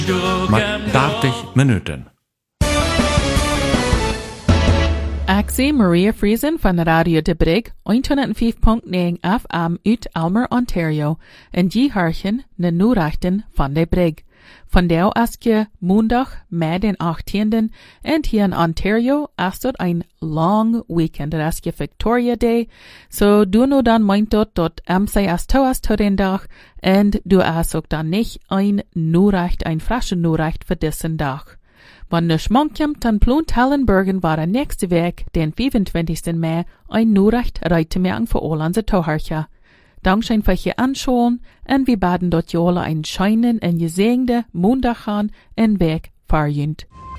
Maar 30 minuten. Ik zie Maria Friesen van Radio De Brig, 105.9 FM uit Almer, Ontario, en die harchen de Noerachten van De Brig. Vandaag is je maandag met den 18e en hier in Ontario is dat een long weekend. Dat is je Victoria Day. So du nu dan meint dat MCS is tot den dag en du is ook dan niet een Noeracht, een frische Noeracht voor diesen dag. Wann nu schmankem, dann plant Hallenbergen war nächste Week, den 25. Mai, ein Noeracht Reitemerken für Ålandse Tauharcha. Dankschein für je anschauen, en wir baden dort jola ein scheinen en gesegende Montag an en Weg farjünd.